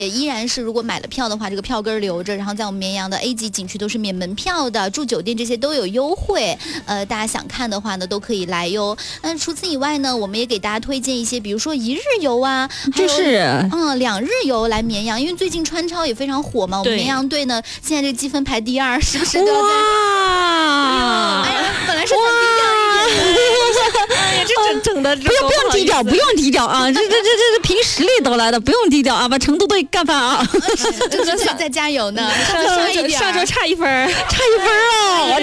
也依然是如果买了票的话，这个票根留着，然后在我们绵阳的 A 级景区都是免门票的，住酒店这些都有优惠。大家想看的话呢，都可以来哟。那除此以外呢，我们也给大家推荐一些，比如说1日游啊， 就是 2日游来绵阳，因为最近川超也非常火嘛。我们绵阳队呢，现在这个积分排第2，是不是都要在？ 哇！ 哎呀，本来是很低调一点的。 哎呀，这整的不用低调，不用低调啊！这凭实力得来的，不用低调啊！把成都队干翻啊！ 这在加油呢， 上周差1分， 差1分哦！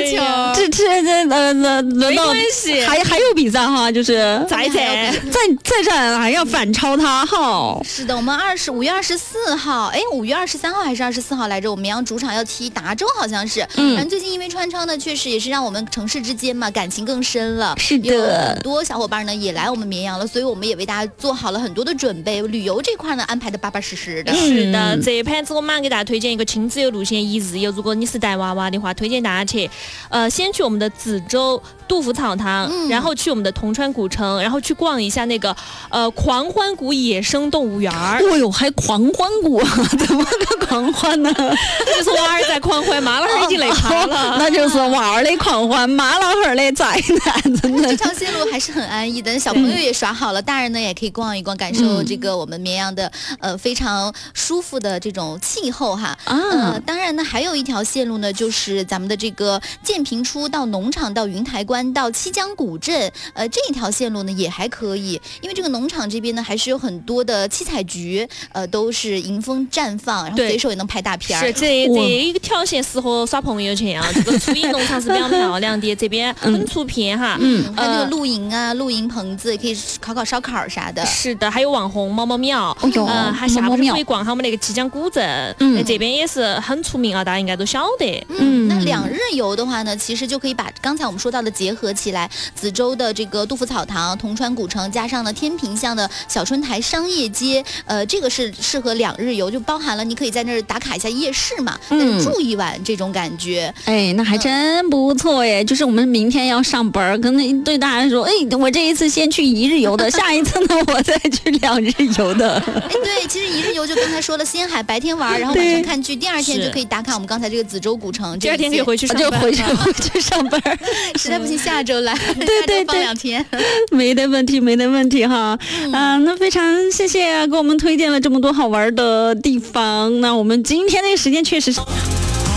轮到还有比赛哈，就是再战还要反超他哈。 是的，我们5月24号，5月23号还是24号来着？我们绵阳主场要踢达州，好像是。反正最近因为川超呢，确实也是让我们城市之间嘛感情更深了。 是的， 有很多小伙伴呢也来我们绵阳了，所以我们也为大家做好了很多的准备，旅游这块呢安排的巴巴适适的。 是的，这一盘子我马上给大家推荐一个亲子游路线，1日游。如果你是带娃娃的话，推荐大家去，先去我们的子洲杜甫草堂，然后去我们的铜川古城，然后去逛一下那个狂欢谷野生动物园。 哦哟，还狂欢谷，怎么个狂欢呢？ 就是娃儿在狂欢，妈老汉儿已经累趴了。 那就是娃儿的狂欢，妈老汉儿的灾难，真的。 这条线路还是很安逸的，小朋友也耍好了，大人呢也可以逛一逛，感受这个我们绵阳的非常舒服的这种气候哈。当然呢，还有一条线路呢，就是咱们的这个建平出到农场到云台关到七江古镇，这一条线路呢也还可以，因为这个农场这边呢还是有很多的七彩菊，都是迎风绽放，然后随手也能拍大片。 是这一条线适合耍朋友去啊，这个初音农场是比较漂亮的，这边很出片哈。 还有那个露营啊，露营棚子也可以烤烧烤啥的。 是的，还有网红猫猫庙，还下不是可以逛他们那个七江古镇，这边也是很出名啊，大家应该都晓得。 那2日游的话呢，其实就可以把刚才我们说到的结合起来，子洲的这个杜甫草堂、铜川古城，加上了天平巷的小春台商业街，这个是适合2日游，就包含了你可以在那儿打卡一下夜市嘛，住一晚这种感觉。 哎，那还真不错耶！就是我们明天要上班，可能对大家说，我这一次先去1日游的，下一次呢我再去2日游的。 对，其实1日游就刚才说了，先海白天玩，然后晚上看剧，第2天就可以打卡我们刚才这个子洲古城， 第2天可以回去上班， 就回去上班。 实在不行下周来， 对， 放2天， 没得问题哈。那非常谢谢给我们推荐了这么多好玩的地方。那我们今天那个时间确实是。